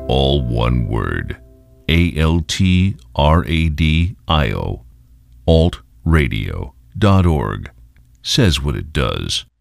all one word. ALTRADIO. altradio.org. Says what it does.